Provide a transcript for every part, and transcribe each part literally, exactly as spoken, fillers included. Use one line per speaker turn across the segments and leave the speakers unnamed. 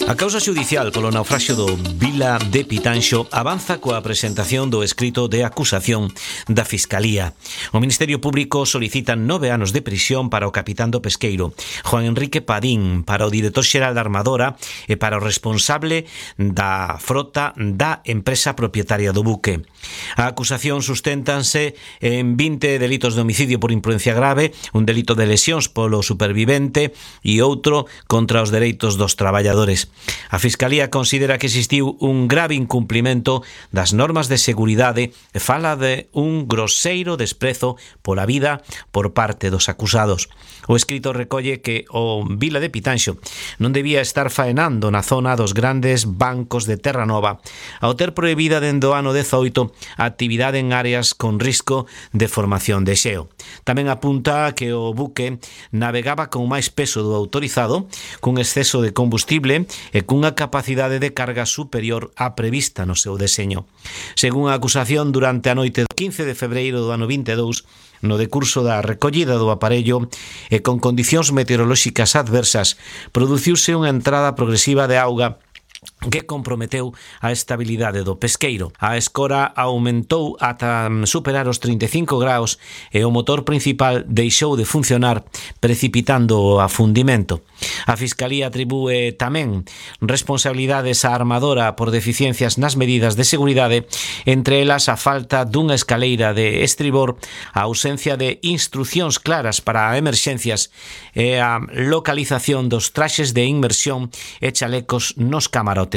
A causa xudicial polo naufraxio do Vila de Pitanxo avanza coa presentación do escrito de acusación da Fiscalía. O Ministerio Público solicita nove anos de prisión para o capitán do pesqueiro, Juan Enrique Padín, para o director xeral da Armadora e para o responsable da frota da empresa propietaria do buque. A acusación susténtanse en vinte delitos de homicidio por imprudencia grave, un delito de lesións polo supervivente e outro contra os dereitos dos traballadores. A Fiscalía considera que existiu un grave incumprimento das normas de seguridade e fala de un groseiro desprezo pola vida por parte dos acusados. O escrito recolle que o Vila de Pitanxo non debía estar faenando na zona dos grandes bancos de Terra Nova ao ter prohibida dende o ano dezoito a actividade en áreas con risco de formación de xeo. Tamén apunta que o buque navegaba con máis peso do autorizado, cun exceso de combustible e cunha capacidade de carga superior á prevista no seu deseño. Según a acusación, durante a noite do quince de febreiro do ano vinte e dous, no decurso da recollida do aparello e con condicións meteorolóxicas adversas, produciuse unha entrada progresiva de auga que comprometeu a estabilidade do pesqueiro. A escora aumentou ata superar os trinta e cinco graus e o motor principal deixou de funcionar, precipitando o afundimento. A Fiscalía atribúe tamén responsabilidades á Armadora por deficiencias nas medidas de seguridade, entre elas a falta dunha escaleira de estribor, a ausencia de instruccións claras para emerxencias e a localización dos traxes de inmersión e chalecos nos camarotes.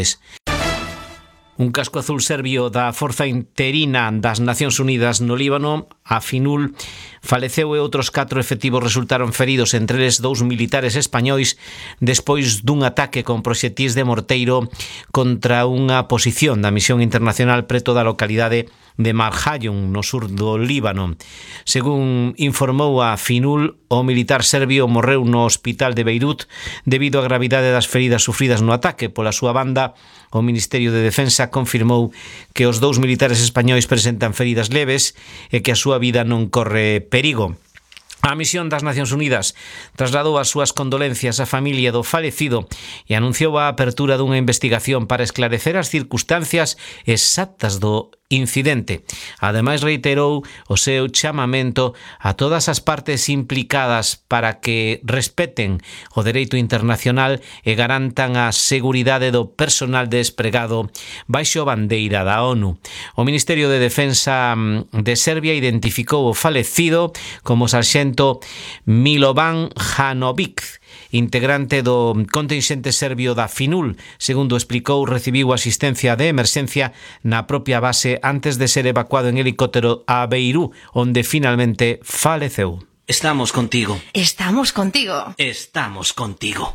Un casco azul serbio da Forza Interina das Nacións Unidas no Líbano, a FINUL, faleceu e outros catro efectivos resultaron feridos, entre eles dous militares españois, despois dun ataque con proxetís de morteiro contra unha posición da misión internacional preto da localidade de Marjayun, no sur do Líbano. Según informou a FINUL, o militar serbio morreu no hospital de Beirut debido á gravidade das feridas sufridas no ataque. Pola súa banda, o Ministerio de Defensa confirmou que os dous militares españois presentan feridas leves e que a súa vida non corre perigo. A misión das Nacións Unidas trasladou as súas condolencias á familia do falecido e anunciou a apertura dunha investigación para esclarecer as circunstancias exactas do incidente. Ademais, reiterou o seu chamamento a todas as partes implicadas para que respeten o dereito internacional e garantan a seguridade do personal despregado baixo bandeira da ONU. O Ministerio de Defensa de Serbia identificou o falecido como o sarxento Milovan Janovic, integrante do contingente serbio da FINUL. Segundo explicou, recibiu asistencia de emerxencia na propia base antes de ser evacuado en helicóptero a Beirut, onde finalmente faleceu. Estamos contigo.
Estamos contigo.
Estamos contigo.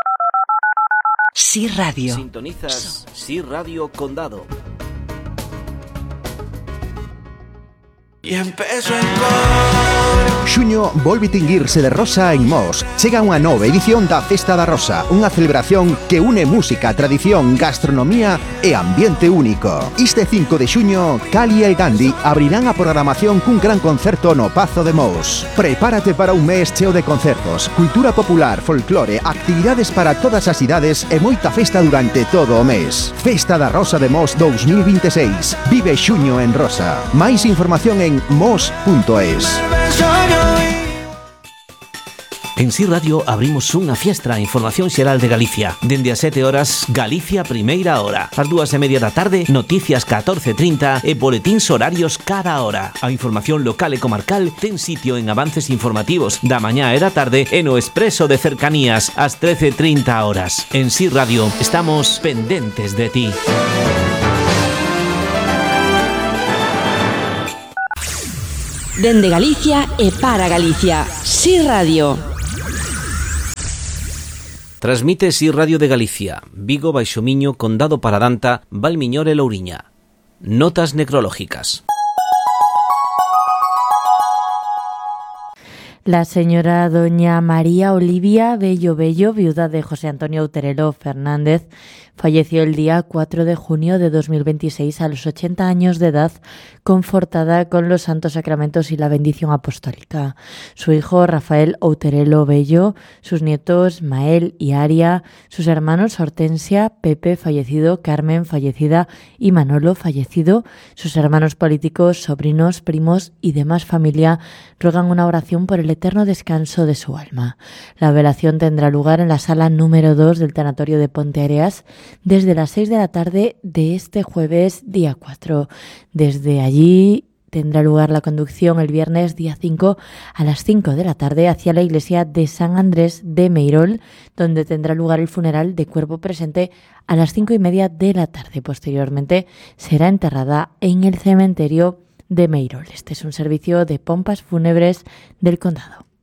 Sí Radio.
Sintonizas Sí Radio Condado.
Y empezó el coro.
Xuño volve tinguirse de rosa en Mos. Chega unha nova edición da Festa da Rosa, unha celebración que une música, tradición, gastronomía e ambiente único. Este cinco de xuño, Cali e Gandhi abrirán a programación cun gran concerto no Pazo de Mos. Prepárate para un mes cheo de concertos, cultura popular, folclore, actividades para todas as idades e moita festa durante todo o mes. Festa da Rosa de Mos dous mil vinte e seis. Vive xuño en rosa. Máis información en mos punto es.
En Sí Radio abrimos unha fiestra a Información Xeral de Galicia. Dende as sete horas, Galicia Primeira Hora. Ás dúas e media da tarde, Noticias catorce trinta e boletíns horarios cada hora. A información local e comarcal ten sitio en avances informativos da mañá e da tarde e no Expreso de Cercanías ás trece trinta horas. En Sí Radio estamos pendentes de ti.
Dende Galicia e para Galicia. Sí Radio.
Transmite Sí Radio de Galicia, Vigo, Baixo Miño, Condado Paradanta, Valmiñor e Louriña. Notas necrológicas.
La señora doña María Olivia Bello Bello, viuda de José Antonio Outerelo Fernández, falleció el día cuatro de junio de dos mil veintiséis a los ochenta años de edad, confortada con los santos sacramentos y la bendición apostólica. Su hijo Rafael Outerelo Bello, sus nietos Mael y Aria, sus hermanos Hortensia, Pepe fallecido, Carmen fallecida y Manolo fallecido, sus hermanos políticos, sobrinos, primos y demás familia ruegan una oración por el eterno descanso de su alma. La velación tendrá lugar en la sala número dos del tanatorio de Ponteareas desde las seis de la tarde de este jueves día cuatro. Desde allí tendrá lugar la conducción el viernes día cinco a las cinco de la tarde hacia la iglesia de San Andrés de Meirol, donde tendrá lugar el funeral de cuerpo presente a las cinco y media de la tarde. Posteriormente será enterrada en el cementerio de Meirol. Este es un servicio de pompas fúnebres del condado.